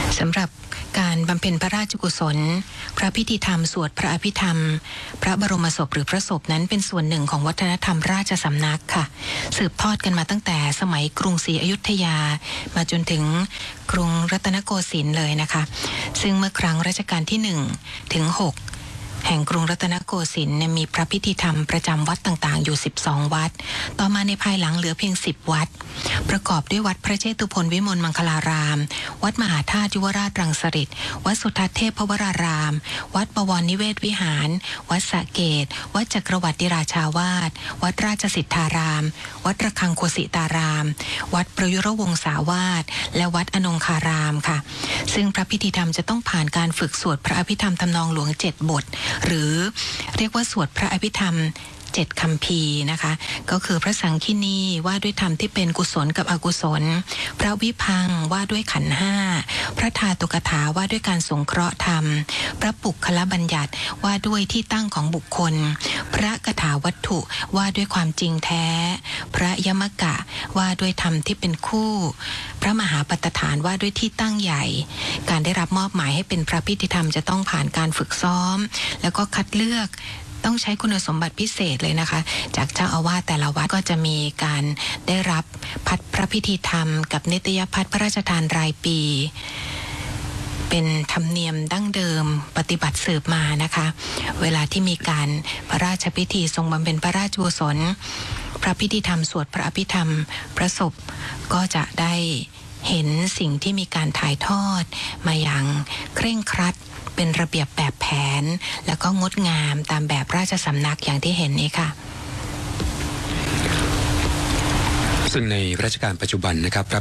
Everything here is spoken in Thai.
สำหรับการบำเพ็ญพระราชกุศลพระพิธีธรรมสวดพระอภิธรรมพระบรมศพหรือพระศพนั้นเป็นส่วนหนึ่งของวัฒนธรรมราชสำนักค่ะสืบทอดกันมาตั้งแต่สมัยกรุงศรีอยุธยามาจนถึงกรุงรัตนโกสินทร์เลยนะคะซึ่งเมื่อครั้งรัชกาลที่1ถึง6แห่งกรุงรัตนโกสินทร์มีพระพิธีธรรมประจำวัดต่างๆอยู่12วัดต่อมาในภายหลังเหลือเพียง10วัดประกอบด้วยวัดพระเชตุพนวิมลมังคลารามวัดมหาธาตุยุวราชรังสฤษฎ์วัดสุทัศน์เทพวรารามวัดบวรนิเวศวิหารวัดสระเกตวัดจักรวรรดิราชาวาสวัดราชสิทธารามวัดระฆังโคสิตารามวัดประยุรวงศาวาสและวัดอนงคารามค่ะซึ่งพระพิธีธรรมจะต้องผ่านการฝึกสวดพระอภิธรรมทำนองหลวง7บทหรือเรียกว่าสวดพระอภิธรรม7คัมภีร์นะคะก็คือพระสังคีนีว่าด้วยธรรมที่เป็นกุศลกับอกุศลพระวิพังค์ว่าด้วยขันธ์5พระธาตุกถาว่าด้วยการสงเคราะห์ธรรมพระปุคละบัญญัติว่าด้วยที่ตั้งของบุคคลพระกถาวัตถุว่าด้วยความจริงแท้พระยมกะว่าด้วยธรรมที่เป็นคู่พระมหาปัฏฐานว่าด้วยที่ตั้งใหญ่การได้รับมอบหมายให้เป็นพระพิธีธรรมจะต้องผ่านการฝึกซ้อมแล้วก็คัดเลือกต้องใช้คุณสมบัติพิเศษเลยนะคะจากเจ้าอาวาสแต่ละวัดก็จะมีการได้รับพัดพระพิธีธรรมกับนิตยพัฒพระราชทานรายปีเป็นธรรมเนียมดั้งเดิมปฏิบัติสืบมานะคะเวลาที่มีการพระราชพิธีทรงบำเพ็ญพระราชกุศลพระพิธีธรรมสวดพระอภิธรรมพระศพก็จะได้เห็นสิ่งที่มีการถ่ายทอดมาอย่างเคร่งครัดเป็นระเบียบแบบแผนแล้วก็งดงามตามแบบราชสำนักอย่างที่เห็นนี้ค่ะซึ่งในรัชกาลปัจจุบันนะครับ